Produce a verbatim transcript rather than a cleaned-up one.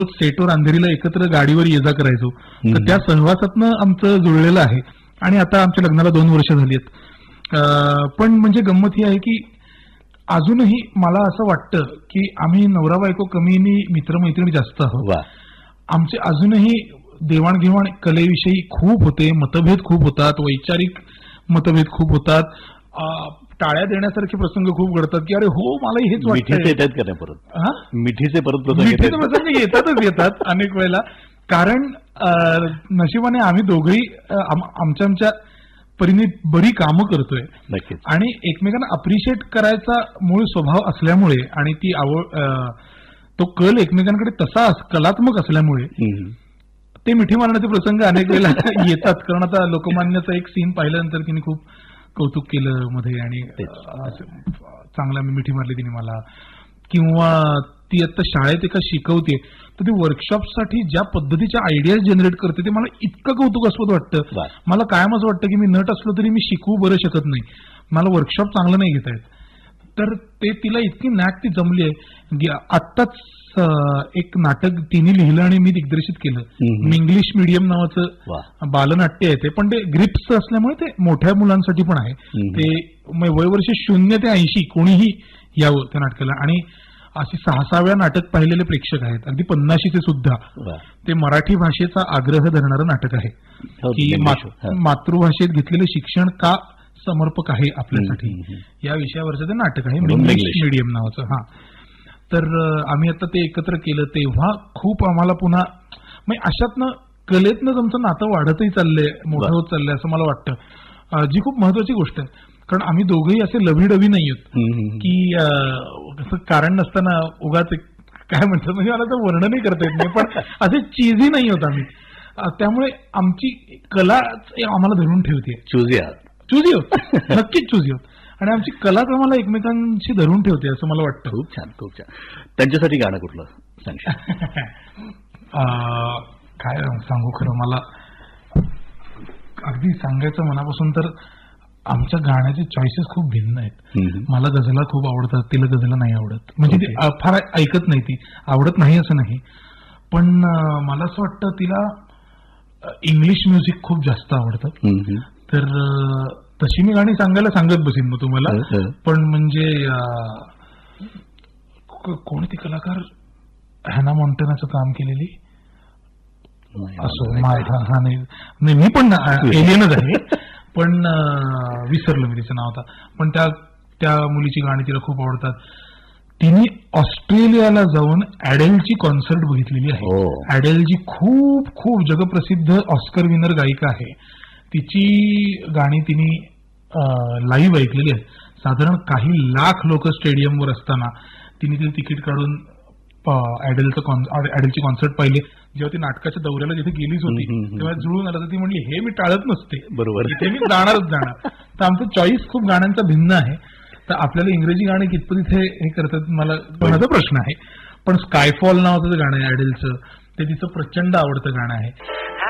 सेटवर अंधेरीला एकत्र गाडीवर ये जा करायचो. तर त्या सहवासातनं आमचं जुळलेलं आहे आणि आता आमच्या लग्नाला दोन वर्ष झाली आहेत. पण म्हणजे गंमत ही आहे की अजूनही मला असं वाटतं की आम्ही नवरा बायको कमी आणि मित्रमैत्रिणी जास्त आहोत. आमचे अजूनही देवाणघेवाण कलेविषयी खूप होते, मतभेद खूप होतात, वैचारिक मतभेद खूप होतात, टाळ्या देण्यासारखे प्रसंग खूप घडतात की अरे हो मला हेच वाटतं. येतात का परत मिठीचे परत मिठीचे प्रसंग येतातच येतात अनेक वेळेला. कारण नशिबाने आम्ही दोघंही आमच्या आमच्या परीने बरी कामं करतोय आणि एकमेकांना अप्रिशिएट करायचा मूळ स्वभाव असल्यामुळे आणि ती आवड तो कल एकमेकांकडे तसा कलात्मक असल्यामुळे ते मिठी मारण्याचे प्रसंग अनेक वेळेला येतात. कारण आता लोकमान्याचा एक सीन पाहिल्यानंतर तिने खूप कौतुक केलं मध्ये आणि चांगला मिठी मारली तिने मला. किंवा ती आता शाळेत एका शिकवते तर ती वर्कशॉपसाठी ज्या पद्धतीच्या आयडियाज जनरेट करते ते मला इतकं कौतुकास्पद वाटतं. मला कायम असं वाटतं की मी नट असलो तरी मी शिकवू बरं शकत नाही, मला वर्कशॉप चांगलं नाही घेता येत. तर ते तिला इतकी नॅक ती जमली आहे. आत्ताच एक नाटक तिने लिहिलं आणि मी दिग्दर्शित केलं. इंग्लिश मीडियम नावाचं बालनाट्य आहे ते, पण ते ग्रिप्स असल्यामुळे ते मोठ्या मुलांसाठी पण आहे. ते वयवर्ष शून्य ते ऐंशी कोणीही यावं त्या नाटकाला. आणि अशी सहासाव्या नाटक पाहिलेले प्रेक्षक आहेत, अगदी पन्नाशीचे सुद्धा. ते मराठी भाषेचा आग्रह धरणारं नाटक आहे की मातृभाषेत घेतलेलं शिक्षण का समर्पक आहे आपल्यासाठी या विषयावरचं ते नाटक आहे, इंग्लिश मीडियम नावाचं. हा तर आम्ही आता ते एकत्र केलं तेव्हा खूप आम्हाला पुन्हा म्हणजे अशातनं कलेतनं आमचं नातं वाढतही चाललंय, मोठं होत चाललंय असं मला वाटतं, जी खूप महत्वाची गोष्ट आहे. कारण आम्ही दोघेही असे लवीडवी नाही आहोत की कसं कारण नसताना उगाच काय म्हणतात म्हणजे मला तर वर्णनही करता येत नाही, पण असे चीजही नाही होत आम्ही. त्यामुळे आमची कला आम्हाला धरून ठेवते. चुजी आहात चुजी होत नक्कीच चुजी होत आणि आमची कलाच आम्हाला एकमेकांशी धरून ठेवते असं मला वाटतं. खूप छान खूप छान. त्यांच्यासाठी गाणं कुठलं सांगशील? काय सांगू खरं मला अगदी सांगायचं मनापासून तर आमच्या गाण्याचे चॉईसेस खूप भिन्न आहेत. मला गझला खूप आवडतात, तिला गझला नाही आवडत. म्हणजे ती फार ऐकत नाही, ती आवडत नाही असं नाही, पण मला असं वाटतं तिला इंग्लिश म्युझिक खूप जास्त आवडतं. तर तशी मी गाणी सांगायला सांगत बसीन मग तुम्हाला. पण म्हणजे कोणती कलाकार हॅना मॉन्टेनाचं काम केलेली असो हा नाही मी पण एलियनच आहे पण विसरलो मी तिचं नाव आता. पण त्या त्या मुलीची गाणी तिला खूप आवडतात. तिने ऑस्ट्रेलियाला जाऊन ऍडेलची कॉन्सर्ट बघितलेली आहे. ऍडेल जी खूप खूप जगप्रसिद्ध ऑस्कर विनर गायिका आहे. तिची गाणी तिने लाईव्ह ऐकलेली आहेत. साधारण काही लाख लोक स्टेडियमवर असताना तिने तिथे तिकीट काढून ऍडेलचं ऍडेलची कॉन्सर्ट पाहिले. जेव्हा ती नाटकाच्या दौऱ्याला जिथे गेलीच होती तेव्हा जुळून आलं तर ती म्हणली हे मी टाळत नसते, बरोबर इथे मी जाणारच जाणार. तर आमचं चॉईस खूप गाण्यांचा भिन्न आहे. तर आपल्याला इंग्रजी गाणे कितपत इथे हे करतात मला माझा प्रश्न आहे. पण स्कायफॉल नावाचं जे गाणं आहे ऍडेलचं ते तिचं प्रचंड आवडतं गाणं आहे.